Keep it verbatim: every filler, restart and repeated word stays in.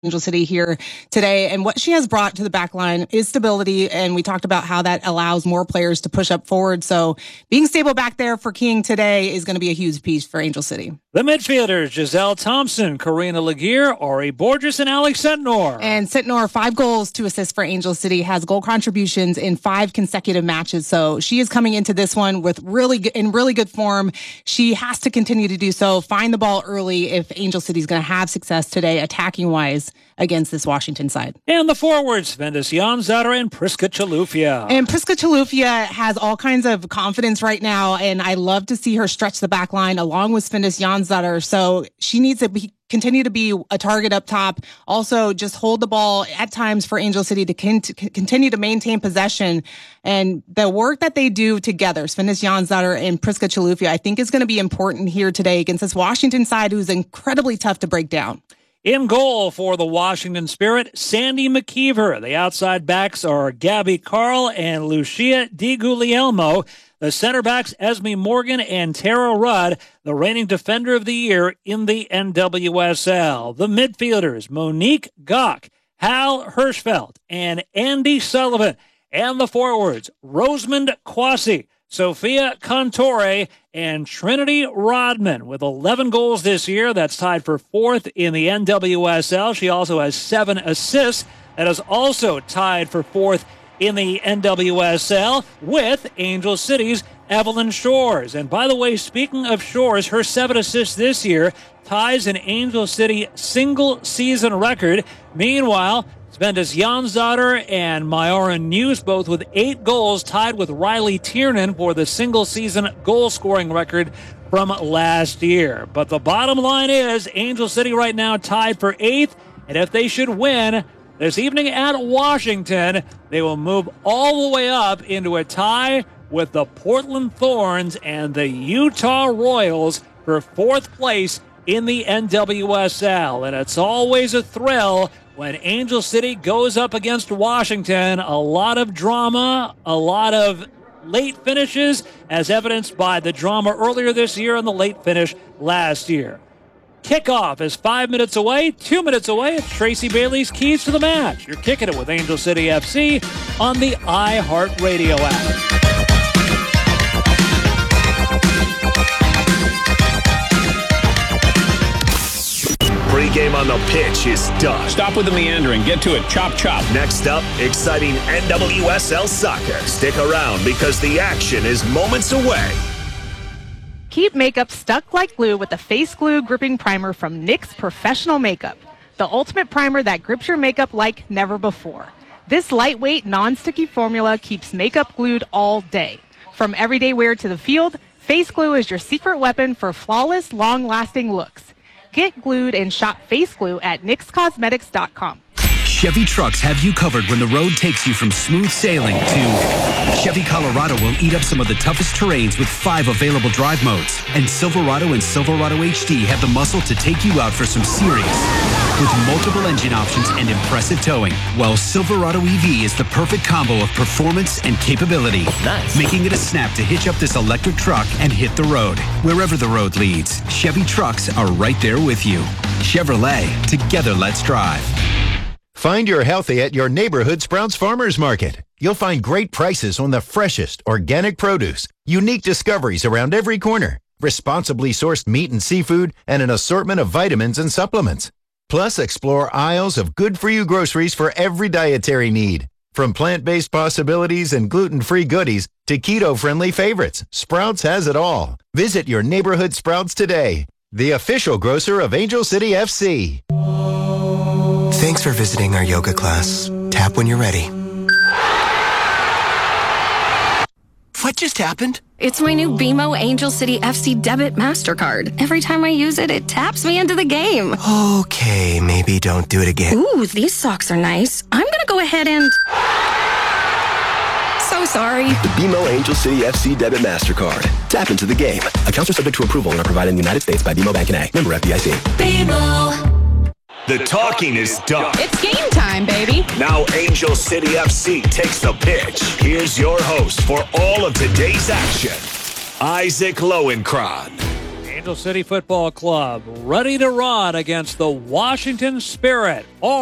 Angel City here today, and what she has brought to the back line is stability, and we talked about how that allows more players to push up forward. So being stable back there for King today is going to be a huge piece for Angel City. The midfielders, Giselle Thompson, Karina Laguerre, Ari Borges, and Alex Sentnor. And Sentnor, five goals to assist for Angel City, has goal contributions in five consecutive matches. So she is coming into this one with really good, in really good form. She has to continue to do so, find the ball early if Angel City is going to have success today, attacking-wise, against this Washington side. And the forwards, Vendis Janzadar and Priska Chalufia. And Priska Chalufia has all kinds of confidence right now, and I love to see her stretch the back line along with Vendis Janzadar. So she needs to be, continue to be a target up top. Also, just hold the ball at times for Angel City to, con- to continue to maintain possession. And the work that they do together, Vendis Janzadar and Priska Chalufia, I think is going to be important here today against this Washington side who's incredibly tough to break down. In goal for the Washington Spirit, Sandy McKeever. The outside backs are Gabby Carl and Lucia Di Guglielmo. The center backs, Esme Morgan and Tara Rudd, the reigning defender of the year in the N W S L. The midfielders, Monique Gach, Hal Hirschfeld, and Andy Sullivan. And the forwards, Rosamond Kwasi, Sophia Contore, and Trinity Rodman. With eleven goals this year, that's tied for fourth in the N W S L. She also has seven assists. That is also tied for fourth in the N W S L with Angel City's Evelyn Shores. And by the way, speaking of Shores, her seven assists this year ties an Angel City single-season record. Meanwhile, Vendis Janzadar and Myara News, both with eight goals, tied with Riley Tiernan for the single-season goal-scoring record from last year. But the bottom line is Angel City right now tied for eighth, and if they should win this evening at Washington, they will move all the way up into a tie with the Portland Thorns and the Utah Royals for fourth place in the N W S L. And it's always a thrill when Angel City goes up against Washington. A lot of drama, a lot of late finishes, as evidenced by the drama earlier this year and the late finish last year. Kickoff is five minutes away, two minutes away. It's Tracy Bailey's Keys to the Match. You're kicking it with Angel City F C on the iHeartRadio app. Pre-game on the pitch is done. Stop with the meandering. Get to it. Chop, chop. Next up, exciting N W S L soccer. Stick around because the action is moments away. Keep makeup stuck like glue with the Face Glue Gripping Primer from N Y X Professional Makeup. The ultimate primer that grips your makeup like never before. This lightweight, non-sticky formula keeps makeup glued all day. From everyday wear to the field, Face Glue is your secret weapon for flawless, long-lasting looks. Get glued and shop Face Glue at nix cosmetics dot com. Chevy trucks have you covered when the road takes you from smooth sailing to Chevy Colorado will eat up some of the toughest terrains with five available drive modes. And Silverado and Silverado H D have the muscle to take you out for some serious with multiple engine options and impressive towing. While Silverado E V is the perfect combo of performance and capability. Nice. Making it a snap to hitch up this electric truck and hit the road. Wherever the road leads, Chevy trucks are right there with you. Chevrolet, together let's drive. Find your healthy at your neighborhood Sprouts Farmers Market. You'll find great prices on the freshest organic produce, unique discoveries around every corner, responsibly sourced meat and seafood, and an assortment of vitamins and supplements. Plus, explore aisles of good-for-you groceries for every dietary need. From plant-based possibilities and gluten-free goodies to keto-friendly favorites, Sprouts has it all. Visit your neighborhood Sprouts today, the official grocer of Angel City F C. Thanks for visiting our yoga class. Tap when you're ready. What just happened? It's my new B M O Angel City F C debit MasterCard. Every time I use it, it taps me into the game. Okay, maybe don't do it again. Ooh, these socks are nice. I'm gonna go ahead and... So sorry. The B M O Angel City F C debit MasterCard. Tap into the game. Accounts are subject to approval and are provided in the United States by B M O Bank N A. Member F D I C. B M O. The talking is done. It's game time, baby. Now Angel City F C takes the pitch. Here's your host for all of today's action, Isaac Lowenkron. Angel City Football Club ready to run against the Washington Spirit.